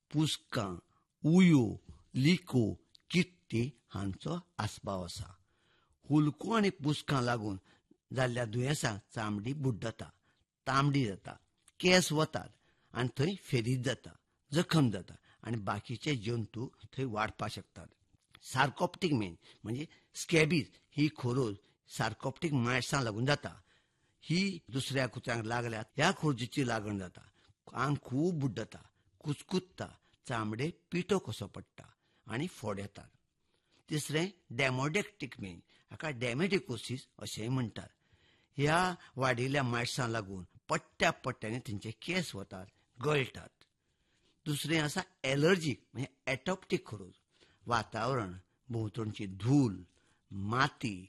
पुस्कां, उयो, लिको, चिट्टी हांचो आस्पाव आसा. हुलको आनी पुस्कां लागून जाल्ल्या दुयेंसांक चामडी बुड्डता, तांबडी जाता, केस वतात आनी थंय फेरीत जाता, जखम जाता आनी बाकीचे जंतू थंय वाडपाक शकतात. सार्कोप्टीक म्हणजे स्कॅबीज ही खोरोज सार्कोप्टीक मायट्सांक लागून जाता. ही दुसऱ्या कुत्र्यांक लागल्यार ह्या खोर्जेची लागण जाता. आंग खूब बुड्डता, कुचकुत्ता, चामडे पिठो कसो पडटा आनी फोड येतात. तिसरें डेमोडेक्टीक हाका डेमेटिकोसीस अशेंय म्हणटात. ह्या वाडिल्ल्या मायट्सांक लागून पट्ट्या पट्ट्यांनी तांचे केस वतात, गळटात. दुसरें आसा एलर्जीक म्हणजे एटॉप्टीक खोरोज. वातावरण, भोंवतणची धूल, माती,